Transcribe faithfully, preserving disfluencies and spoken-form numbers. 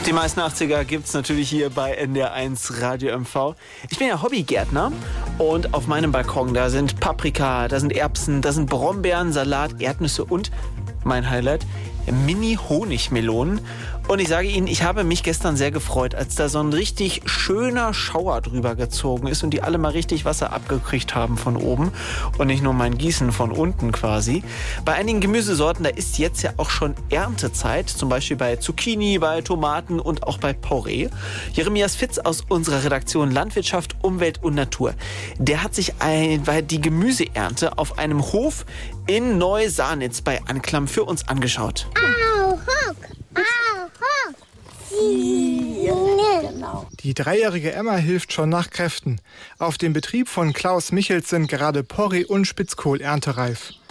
Die meisten achtziger gibt's natürlich hier bei N D R eins Radio M V. Ich bin ja Hobbygärtner und auf meinem Balkon, da sind Paprika, da sind Erbsen, da sind Brombeeren, Salat, Erdnüsse und mein Highlight, Mini-Honigmelonen. Und ich sage Ihnen, ich habe mich gestern sehr gefreut, als da so ein richtig schöner Schauer drüber gezogen ist und die alle mal richtig Wasser abgekriegt haben von oben und nicht nur mein Gießen von unten quasi. Bei einigen Gemüsesorten, da ist jetzt ja auch schon Erntezeit, zum Beispiel bei Zucchini, bei Tomaten und auch bei Porree. Jeremias Fitz aus unserer Redaktion Landwirtschaft, Umwelt und Natur, der hat sich ein, die Gemüseernte auf einem Hof in Neu-Sanitz bei Anklam für uns angeschaut. Au, hock, au, hock. Ja, genau. Die dreijährige Emma hilft schon nach Kräften. Auf dem Betrieb von Klaus Michels sind gerade Porree und Spitzkohl erntereif.